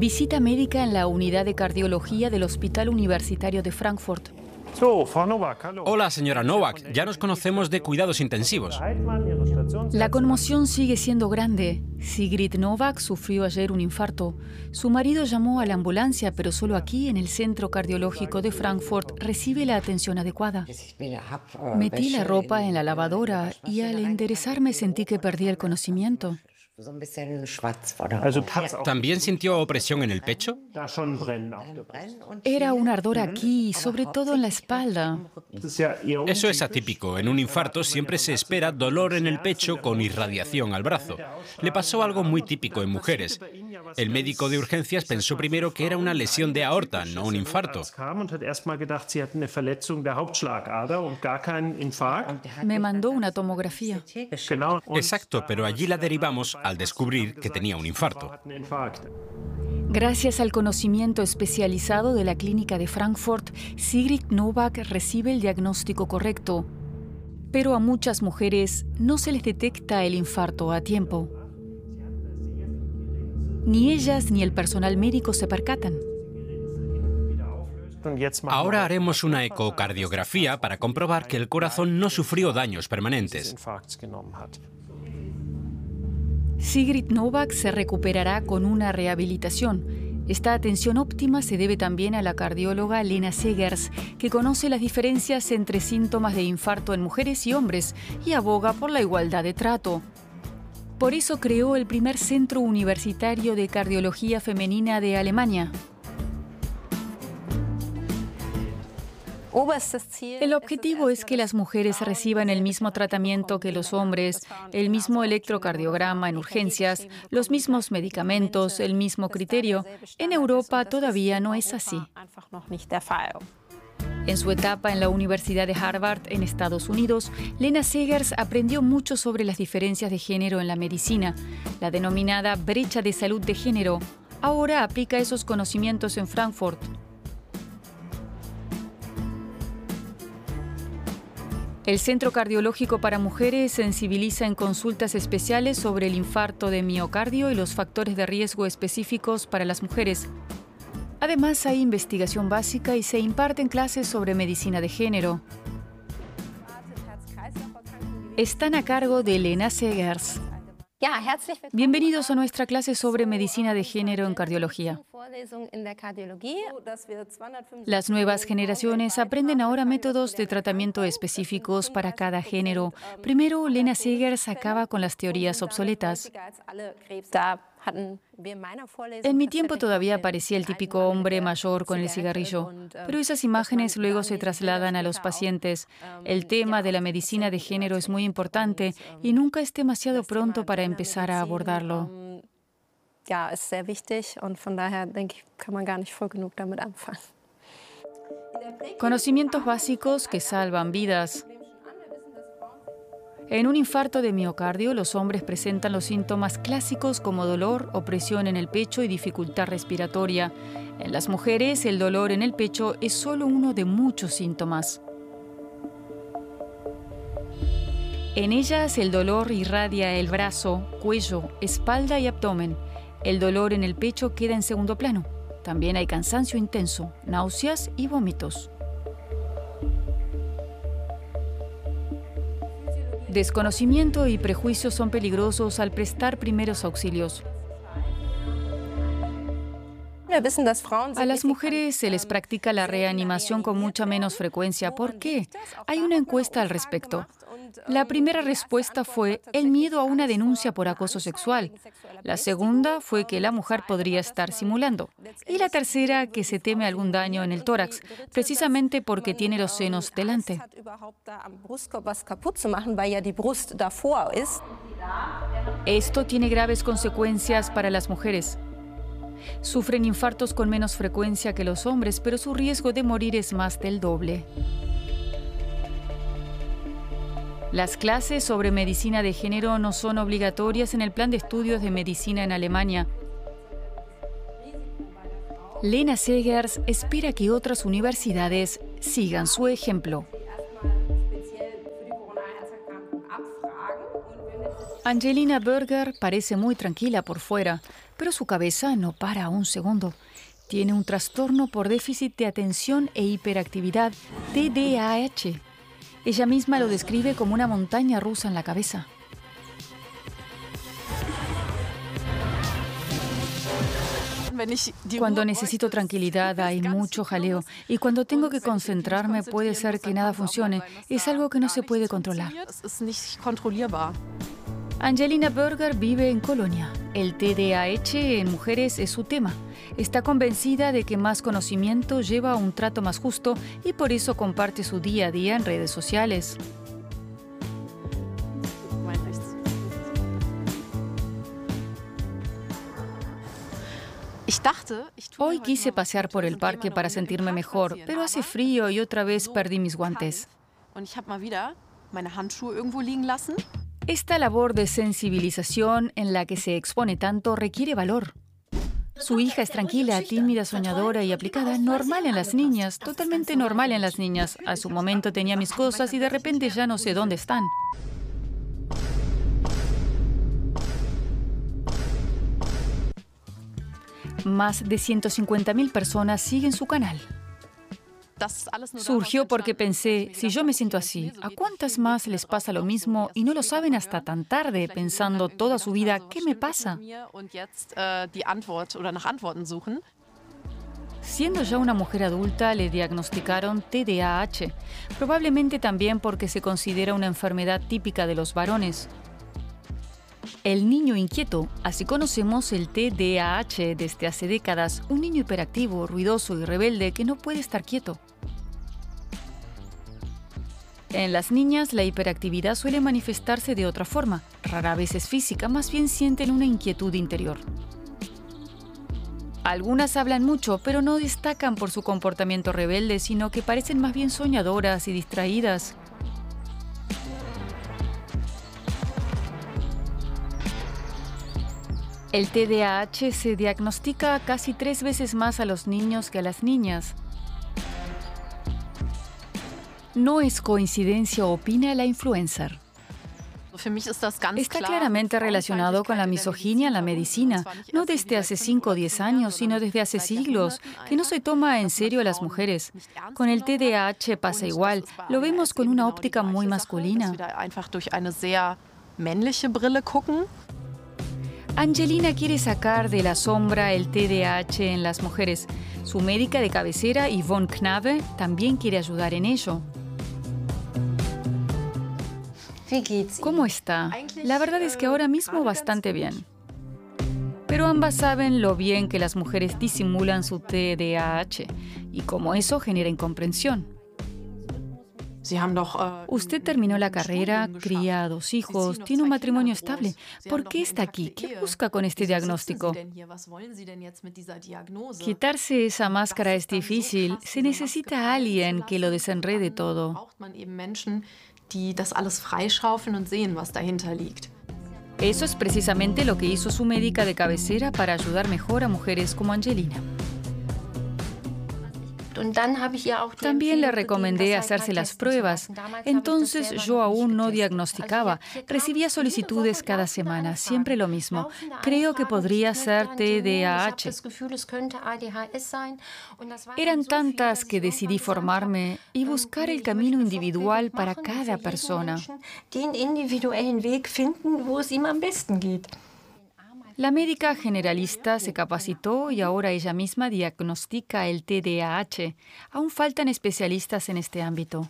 Visita médica en la unidad de cardiología del Hospital Universitario de Frankfurt. Hola, señora Novak. Ya nos conocemos de cuidados intensivos. La conmoción sigue siendo grande. Sigrid Novak sufrió ayer un infarto. Su marido llamó a la ambulancia, pero solo aquí, en el Centro Cardiológico de Frankfurt, recibe la atención adecuada. Metí la ropa en la lavadora y al enderezarme sentí que perdí el conocimiento. ¿También sintió opresión en el pecho? Era un ardor aquí, sobre todo en la espalda. Eso es atípico. En un infarto siempre se espera dolor en el pecho con irradiación al brazo. Le pasó algo muy típico en mujeres. El médico de urgencias pensó primero que era una lesión de aorta, no un infarto. Me mandó una tomografía. Exacto, pero allí la derivamos al descubrir que tenía un infarto. Gracias al conocimiento especializado de la clínica de Frankfurt, Sigrid Novak recibe el diagnóstico correcto. Pero a muchas mujeres no se les detecta el infarto a tiempo. Ni ellas ni el personal médico se percatan. Ahora haremos una ecocardiografía para comprobar que el corazón no sufrió daños permanentes. Sigrid Novak se recuperará con una rehabilitación. Esta atención óptima se debe también a la cardióloga Lena Segers, que conoce las diferencias entre síntomas de infarto en mujeres y hombres y aboga por la igualdad de trato. Por eso creó el primer centro universitario de cardiología femenina de Alemania. El objetivo es que las mujeres reciban el mismo tratamiento que los hombres, el mismo electrocardiograma en urgencias, los mismos medicamentos, el mismo criterio. En Europa todavía no es así. En su etapa en la Universidad de Harvard, en Estados Unidos, Lena Segers aprendió mucho sobre las diferencias de género en la medicina, la denominada brecha de salud de género. Ahora aplica esos conocimientos en Frankfurt. El Centro Cardiológico para Mujeres sensibiliza en consultas especiales sobre el infarto de miocardio y los factores de riesgo específicos para las mujeres. Además, hay investigación básica y se imparten clases sobre medicina de género. Están a cargo de Lena Segers. Bienvenidos a nuestra clase sobre medicina de género en cardiología. Las nuevas generaciones aprenden ahora métodos de tratamiento específicos para cada género. Primero, Lena Segers acaba con las teorías obsoletas. En mi tiempo todavía aparecía el típico hombre mayor con el cigarrillo, pero esas imágenes luego se trasladan a los pacientes. El tema de la medicina de género es muy importante y nunca es demasiado pronto para empezar a abordarlo. Conocimientos básicos que salvan vidas. En un infarto de miocardio, los hombres presentan los síntomas clásicos como dolor, opresión en el pecho y dificultad respiratoria. En las mujeres, el dolor en el pecho es solo uno de muchos síntomas. En ellas, el dolor irradia el brazo, cuello, espalda y abdomen. El dolor en el pecho queda en segundo plano. También hay cansancio intenso, náuseas y vómitos. Desconocimiento y prejuicios son peligrosos al prestar primeros auxilios. A las mujeres se les practica la reanimación con mucha menos frecuencia. ¿Por qué? Hay una encuesta al respecto. La primera respuesta fue el miedo a una denuncia por acoso sexual. La segunda fue que la mujer podría estar simulando. Y la tercera, que se teme algún daño en el tórax, precisamente porque tiene los senos delante. Esto tiene graves consecuencias para las mujeres. Sufren infartos con menos frecuencia que los hombres, pero su riesgo de morir es más del doble. Las clases sobre medicina de género no son obligatorias en el plan de estudios de medicina en Alemania. Lena Segers espera que otras universidades sigan su ejemplo. Angelina Berger parece muy tranquila por fuera, pero su cabeza no para un segundo. Tiene un trastorno por déficit de atención e hiperactividad, TDAH. Ella misma lo describe como una montaña rusa en la cabeza. Cuando necesito tranquilidad hay mucho jaleo y cuando tengo que concentrarme puede ser que nada funcione. Es algo que no se puede controlar. Angelina Berger vive en Colonia. El TDAH en mujeres es su tema. Está convencida de que más conocimiento lleva a un trato más justo y por eso comparte su día a día en redes sociales. Hoy quise pasear por el parque para sentirme mejor, pero hace frío y otra vez perdí mis guantes. Esta labor de sensibilización en la que se expone tanto requiere valor. Su hija es tranquila, tímida, soñadora y aplicada, normal en las niñas, totalmente normal en las niñas. A su momento tenía mis cosas y de repente ya no sé dónde están. Más de 150.000 personas siguen su canal. Surgió porque pensé, si yo me siento así, ¿a cuántas más les pasa lo mismo y no lo saben hasta tan tarde, pensando toda su vida, ¿qué me pasa? Siendo ya una mujer adulta, le diagnosticaron TDAH, probablemente también porque se considera una enfermedad típica de los varones. El niño inquieto, así conocemos el TDAH desde hace décadas, un niño hiperactivo, ruidoso y rebelde que no puede estar quieto. En las niñas, la hiperactividad suele manifestarse de otra forma, rara vez es física, más bien sienten una inquietud interior. Algunas hablan mucho, pero no destacan por su comportamiento rebelde, sino que parecen más bien soñadoras y distraídas. El TDAH se diagnostica casi 3 veces más a los niños que a las niñas. No es coincidencia, opina la influencer. Está claramente relacionado con la misoginia en la medicina, no desde hace 5 o 10 años, sino desde hace siglos, que no se toma en serio a las mujeres. Con el TDAH pasa igual, lo vemos con una óptica muy masculina. Angelina quiere sacar de la sombra el TDAH en las mujeres. Su médica de cabecera, Yvonne Knabe, también quiere ayudar en ello. ¿Cómo está? La verdad es que ahora mismo bastante bien. Pero ambas saben lo bien que las mujeres disimulan su TDAH y cómo eso genera incomprensión. Usted terminó la carrera, cría 2 hijos, tiene un matrimonio estable. ¿Por qué está aquí? ¿Qué busca con este diagnóstico? Quitarse esa máscara es difícil. Se necesita a alguien que lo desenrede todo. Eso es precisamente lo que hizo su médica de cabecera para ayudar mejor a mujeres como Angelina. También le recomendé hacerse las pruebas. Entonces yo aún no diagnosticaba. Recibía solicitudes cada semana, siempre lo mismo. Creo que podría ser TDAH. Eran tantas que decidí formarme y buscar el camino individual para cada persona. La médica generalista se capacitó y ahora ella misma diagnostica el TDAH. Aún faltan especialistas en este ámbito.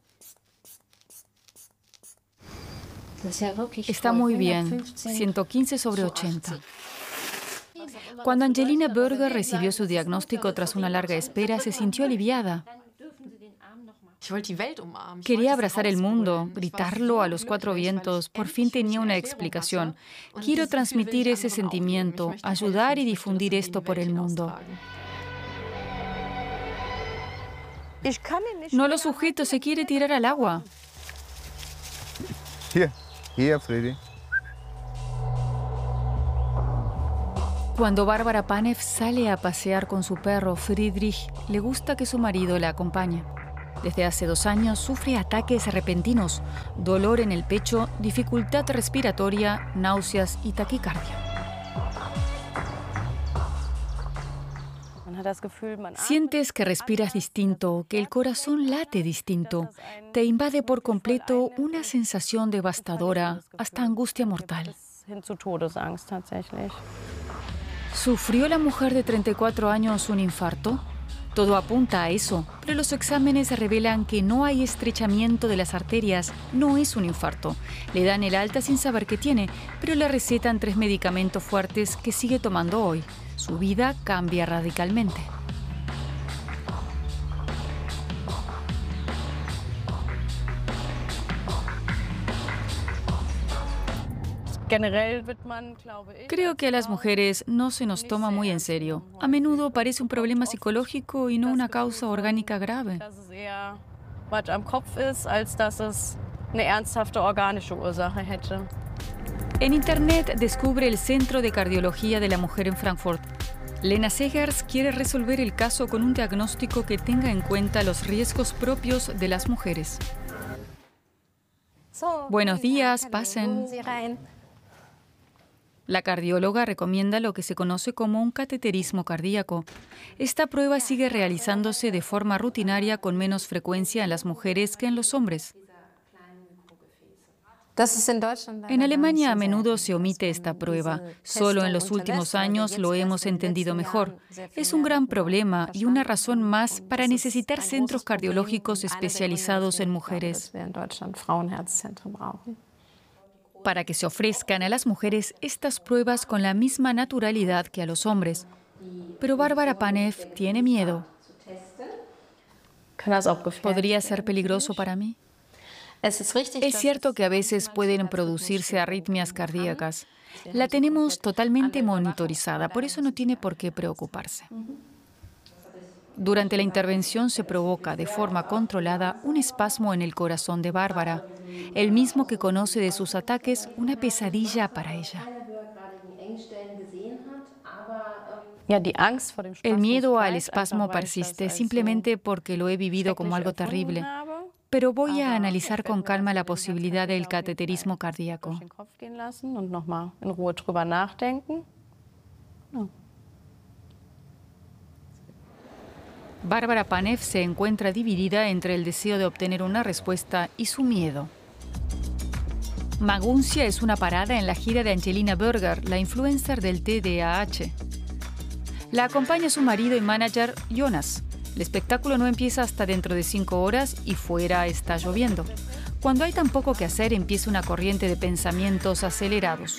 Está muy bien, 115 sobre 80. Cuando Angelina Berger recibió su diagnóstico tras una larga espera, se sintió aliviada. Quería abrazar el mundo, gritarlo a los 4 vientos. Por fin tenía una explicación. Quiero transmitir ese sentimiento, ayudar y difundir esto por el mundo. No lo sujeto, se quiere tirar al agua. Hier, Freddy. Cuando Bárbara Panev sale a pasear con su perro Friedrich, le gusta que su marido la acompañe. Desde hace 2 años sufre ataques repentinos, dolor en el pecho, dificultad respiratoria, náuseas y taquicardia. Sientes que respiras distinto, que el corazón late distinto. Te invade por completo una sensación devastadora, hasta angustia mortal. ¿Sufrió la mujer de 34 años un infarto? Todo apunta a eso, pero los exámenes revelan que no hay estrechamiento de las arterias, no es un infarto. Le dan el alta sin saber qué tiene, pero le recetan 3 medicamentos fuertes que sigue tomando hoy. Su vida cambia radicalmente. Creo que a las mujeres no se nos toma muy en serio. A menudo parece un problema psicológico y no una causa orgánica grave. En Internet descubre el Centro de Cardiología de la Mujer en Frankfurt. Lena Segers quiere resolver el caso con un diagnóstico que tenga en cuenta los riesgos propios de las mujeres. Buenos días, pasen. La cardióloga recomienda lo que se conoce como un cateterismo cardíaco. Esta prueba sigue realizándose de forma rutinaria con menos frecuencia en las mujeres que en los hombres. En Alemania a menudo se omite esta prueba. Solo en los últimos años lo hemos entendido mejor. Es un gran problema y una razón más para necesitar centros cardiológicos especializados en mujeres. Para que se ofrezcan a las mujeres estas pruebas con la misma naturalidad que a los hombres. Pero Bárbara Panev tiene miedo. ¿Podría ser peligroso para mí? Es cierto que a veces pueden producirse arritmias cardíacas. La tenemos totalmente monitorizada, por eso no tiene por qué preocuparse. Durante la intervención se provoca de forma controlada un espasmo en el corazón de Bárbara, el mismo que conoce de sus ataques, una pesadilla para ella. El miedo al espasmo persiste simplemente porque lo he vivido como algo terrible. Pero voy a analizar con calma la posibilidad del cateterismo cardíaco. Bárbara Panev se encuentra dividida entre el deseo de obtener una respuesta y su miedo. Maguncia es una parada en la gira de Angelina Berger, la influencer del TDAH. La acompaña su marido y manager, Jonas. El espectáculo no empieza hasta dentro de 5 horas y fuera está lloviendo. Cuando hay tan poco que hacer, empieza una corriente de pensamientos acelerados.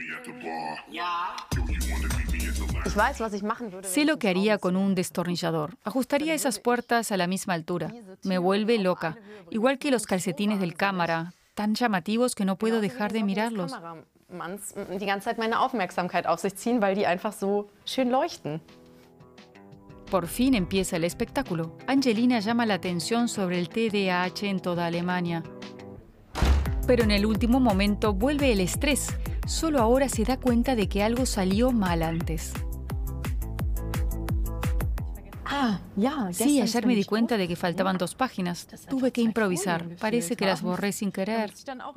Sé lo que haría con un destornillador. Ajustaría esas puertas a la misma altura. Me vuelve loca. Igual que los calcetines del cámara, tan llamativos que no puedo dejar de mirarlos. Por fin empieza el espectáculo. Angelina llama la atención sobre el TDAH en toda Alemania. Pero en el último momento vuelve el estrés. Solo ahora se da cuenta de que algo salió mal antes. Sí, ayer me di cuenta de que faltaban 2 páginas. Tuve que improvisar. Parece que las borré sin querer.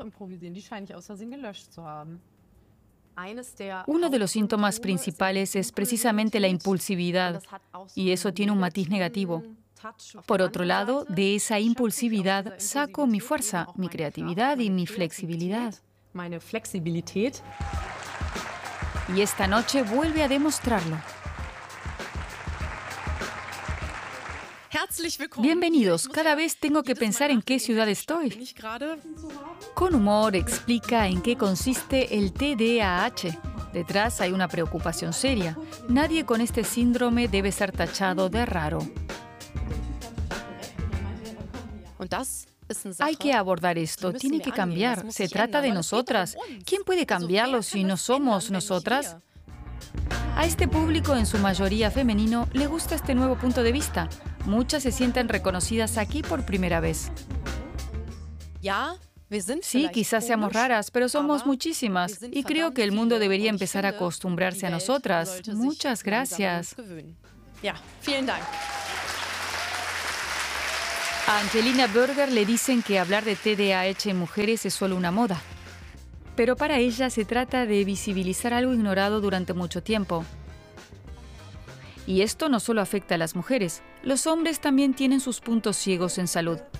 Uno de los síntomas principales es precisamente la impulsividad, y eso tiene un matiz negativo. Por otro lado, de esa impulsividad saco mi fuerza, mi creatividad y mi flexibilidad. Y esta noche vuelve a demostrarlo. Bienvenidos. Cada vez tengo que pensar en qué ciudad estoy. Con humor explica en qué consiste el TDAH. Detrás hay una preocupación seria. Nadie con este síndrome debe ser tachado de raro. Hay que abordar esto. Tiene que cambiar. Se trata de nosotras. ¿Quién puede cambiarlo si no somos nosotras? A este público, en su mayoría femenino, le gusta este nuevo punto de vista. Muchas se sienten reconocidas aquí por primera vez. Sí, quizás seamos raras, pero somos muchísimas. Y creo que el mundo debería empezar a acostumbrarse a nosotras. Muchas gracias. A Angelina Berger le dicen que hablar de TDAH en mujeres es solo una moda. Pero para ella se trata de visibilizar algo ignorado durante mucho tiempo. Y esto no solo afecta a las mujeres, los hombres también tienen sus puntos ciegos en salud.